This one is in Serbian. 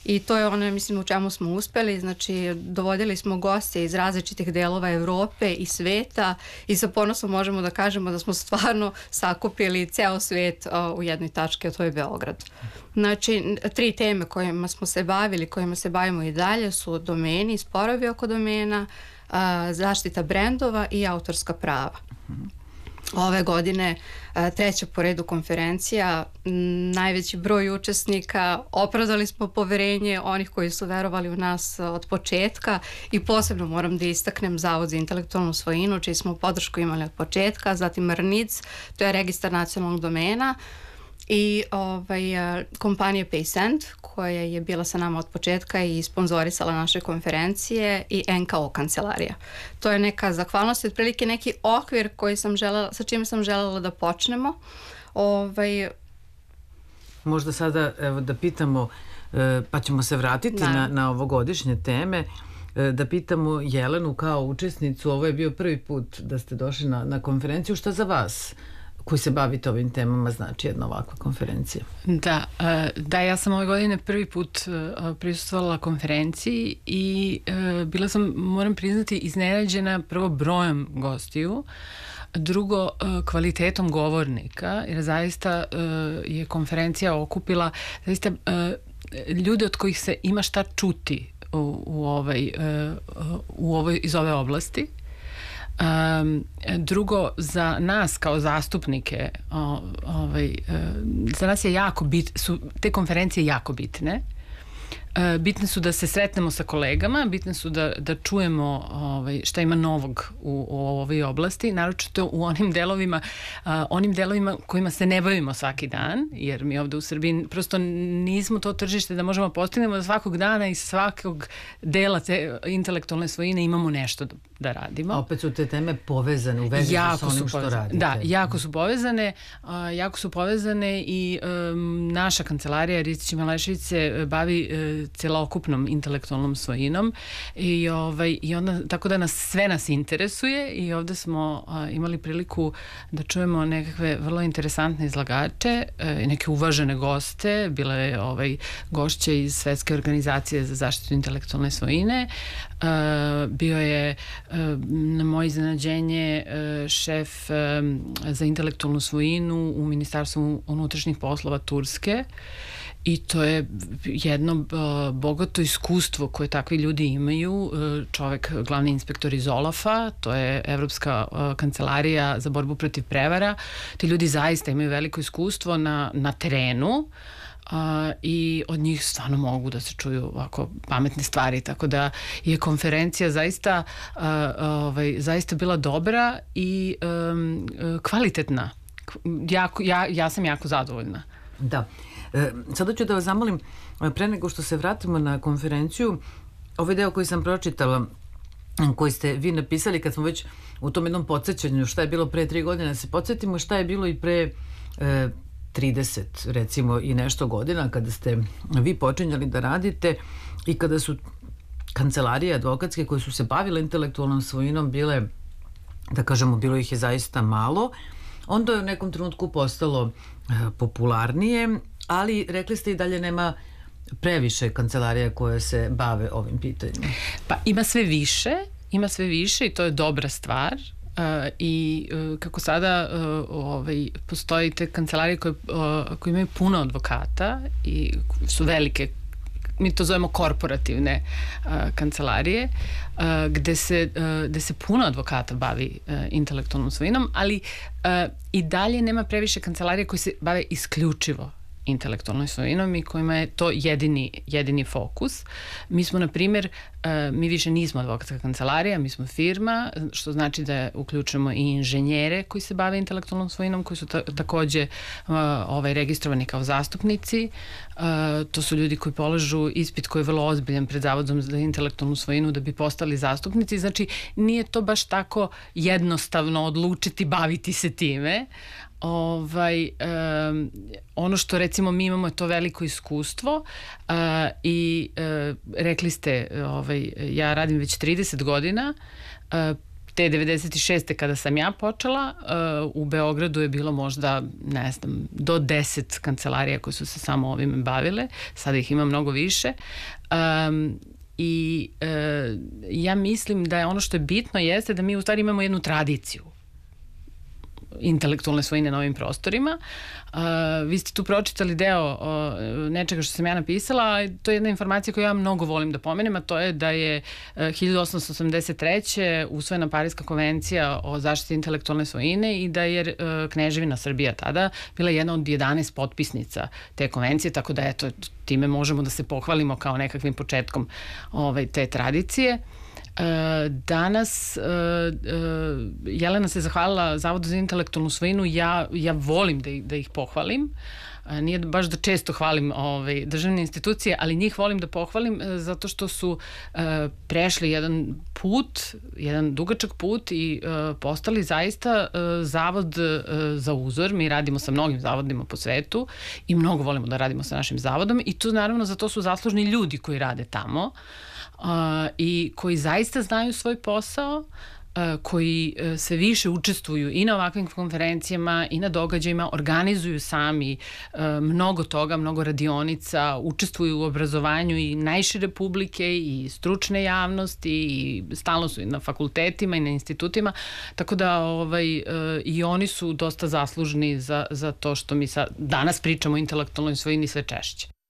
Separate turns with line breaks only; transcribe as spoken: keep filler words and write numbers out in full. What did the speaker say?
I to je ono, mislim, u čemu smo uspeli. Znači, dovodili smo goste iz različitih delova Evrope i sveta i sa ponosom možemo da kažemo da smo stvarno sakupili ceo svet uh, u jednoj tački, a to je Beograd. Znači, tri teme kojima smo se bavili, kojima se bavimo i dalje su domeni, sporovi oko domena, uh, zaštita brendova i autorska prava. Ove godine treća po redu konferencija, najveći broj učesnika, opravdali smo poverenje onih koji su verovali u nas od početka i posebno moram da istaknem Zavod za intelektualnu svojinu, čiji smo podršku imali od početka, zatim R N I D S, to je registar nacionalnog domena, i ovaj, kompanija PaySend koja je bila sa nama od početka i sponzorisala naše konferencije, i N K O kancelarija. To je neka zahvalnost i otprilike neki okvir koji sam želela, sa čime sam želela da počnemo. Ovaj...
Možda sada evo, da pitamo, pa ćemo se vratiti na, na ovogodišnje teme, da pitamo Jelenu kao učesnicu. Ovo je bio prvi put da ste došli na, na konferenciju. Šta za vas koji se bavite ovim temama znači jedna ovakva konferencija?
Da, da, ja sam ove godine prvi put prisustvovala konferenciji i bila sam, moram priznati, iznenađena prvo brojem gostiju, drugo kvalitetom govornika, jer zaista je konferencija okupila zaista ljude od kojih se ima šta čuti u, u ovaj, u ovoj, iz ove oblasti. Um, drugo, za nas kao zastupnike o, ovaj, uh, za nas je jako bit, su te konferencije jako bitne. Uh, bitne su da se sretnemo sa kolegama, bitne su da, da čujemo ovaj, šta ima novog u, u ovoj oblasti, naročito u onim delovima uh, onim delovima kojima se ne bavimo svaki dan, jer mi ovde u Srbiji prosto nismo to tržište da možemo postignemo da svakog dana i svakog dela te intelektualne svojine imamo nešto da, da radimo.
A opet su te teme povezane u vezi sa onim što radite.
Da, jako su povezane, uh, jako su povezane i um, naša kancelarija Ristić i Malešević se bavi uh, celokupnom intelektualnom svojinom i, ovaj, i onda, tako da nas sve nas interesuje i ovde smo a, imali priliku da čujemo nekakve vrlo interesantne izlagače, e, neke uvažene goste, bila je ovaj, gošće iz Svetske organizacije za zaštitu intelektualne svojine, e, bio je e, na moje iznenađenje e, šef e, za intelektualnu svojinu u Ministarstvu unutrašnjih poslova Turske. I to je jedno uh, bogato iskustvo koje takvi ljudi imaju. Uh, čovek, glavni inspektor iz Olafa, to je Evropska uh, kancelarija za borbu protiv prevara. Ti ljudi zaista imaju veliko iskustvo na, na terenu uh, i od njih stvarno mogu da se čuju ovako pametne stvari, tako da je konferencija zaista, uh, ovaj, zaista bila dobra i um, kvalitetna. Jako, ja, ja sam jako zadovoljna.
Da. E, sada ću da vas zamolim, pre nego što se vratimo na konferenciju, ovaj deo koji sam pročitala, koji ste vi napisali kad smo već u tom jednom podsjećanju šta je bilo pre tri godine, da se podsjetimo šta je bilo i pre e, trideset recimo i nešto godina kada ste vi počinjali da radite i kada su kancelarije advokatske koje su se bavile intelektualnom svojinom bile, da kažemo, bilo ih je zaista malo. Onda je u nekom trenutku postalo e, popularnije, ali rekli ste i dalje nema previše kancelarija koje se bave ovim pitanjima.
Pa ima sve više, ima sve više i to je dobra stvar. Uh, i uh, kako sada uh, ovaj, postoji te kancelarije koje, uh, koje imaju puno advokata i su velike, mi to zovemo korporativne uh, kancelarije, uh, gde, se, uh, gde se puno advokata bavi uh, intelektualnom svojinom, ali uh, i dalje nema previše kancelarije koje se bave isključivo intelektualnom svojinom i kojima je to jedini, jedini fokus. Mi smo, na primjer, mi više nismo advokatska kancelarija, mi smo firma, što znači da uključujemo i inženjere koji se bave intelektualnom svojinom, koji su ta, takođe ovaj, registrovani kao zastupnici. To su ljudi koji polažu ispit koji je vrlo ozbiljan pred Zavodom za intelektualnu svojinu da bi postali zastupnici. Znači, nije to baš tako jednostavno odlučiti baviti se time. Ovaj, um, ono što recimo mi imamo je to veliko iskustvo uh, i uh, rekli ste, ovaj, ja radim već trideset godina, uh, te devedeset šeste kada sam ja počela, u Beogradu je bilo možda, ne znam, do deset kancelarija koje su se samo ovime bavile. Sada ih ima mnogo više. Um, I e, ja mislim da je ono što je bitno jeste da mi u stvari imamo jednu tradiciju intelektualne svojine na ovim prostorima. Uh, vi ste tu pročitali deo uh, nečega što sam ja napisala, a to je jedna informacija koju ja mnogo volim da pomenem, a to je da je uh, hiljadu osamsto osamdeset treće usvojena Pariska konvencija o zaštiti intelektualne svojine i da je uh, Kneževina Srbija tada bila jedna od jedanaest potpisnica te konvencije, tako da eto, time možemo da se pohvalimo kao nekakvim početkom ovaj, te tradicije. Danas Jelena se zahvalila Zavodu za intelektualnu svojinu, ja, ja volim da ih, da ih pohvalim. Nije baš da često hvalim ove, državne institucije, ali njih volim da pohvalim zato što su prešli jedan put, jedan dugačak put i postali zaista zavod za uzor. Mi radimo sa mnogim zavodima po svetu i mnogo volimo da radimo sa našim zavodom i tu naravno za to su zaslužni ljudi koji rade tamo. Uh, i koji zaista znaju svoj posao, uh, koji uh, sve više učestvuju i na ovakvim konferencijama i na događajima, organizuju sami uh, mnogo toga, mnogo radionica, učestvuju u obrazovanju i najšire publike i stručne javnosti i stalno su i na fakultetima i na institutima, tako da ovaj, uh, i oni su dosta zaslužni za, za to što mi sad, danas pričamo o intelektualnoj svojini sve češće.